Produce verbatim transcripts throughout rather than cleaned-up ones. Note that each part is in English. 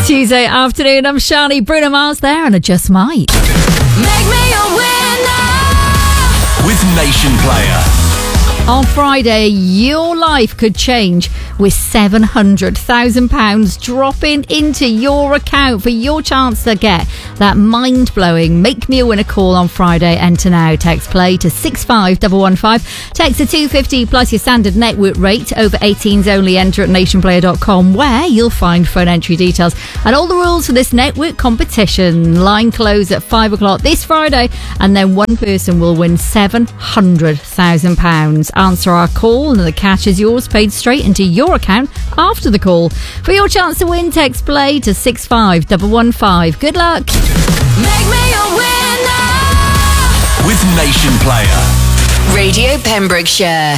Tuesday afternoon, I'm Shani. Bruno Mars there and I Just Might. Make me a winner with Nation Player. On Friday, your life could change with seven hundred thousand pounds dropping into your account for your chance to get that mind-blowing Make Me a Winner call on Friday. Enter now. Text play to six five one one five. Text to two fifty plus your standard network rate. Over eighteens only. Enter at nation player dot com where you'll find phone entry details and all the rules for this network competition. Line close at five o'clock this Friday and then one person will win seven hundred thousand pounds. Answer our call and the cash is yours, paid straight into your account after the call. For your chance to win, text play to six five one one five. Good luck. Make me a winner with Nation Player. Radio Pembrokeshire.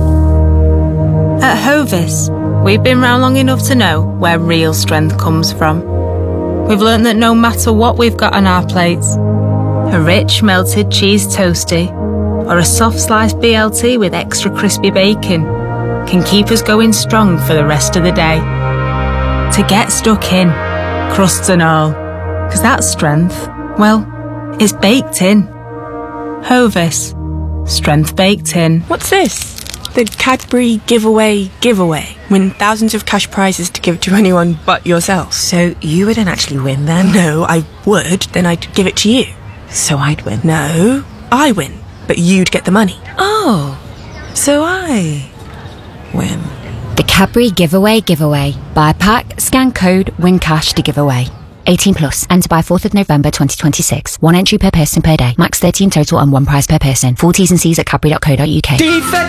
At Hovis, we've been round long enough to know where real strength comes from. We've learnt that no matter what we've got on our plates, a rich melted cheese toastie or a soft sliced B L T with extra crispy bacon can keep us going strong for the rest of the day. To get stuck in, crusts and all, because that strength, well, it's baked in. Hovis, strength baked in. What's this? The Cadbury giveaway giveaway. Win thousands of cash prizes to give to anyone but yourself. So you wouldn't actually win then? No, I would, then I'd give it to you. So I'd win? No, I win, but you'd get the money. Oh, so I win. The Cadbury Giveaway Giveaway. Buy a pack, scan code, win cash to give away. eighteen plus. Enter by fourth of November twenty twenty-six. One entry per person per day. Max thirteen total and one prize per person. Full T's and C's at cadbury dot co dot uk. Defect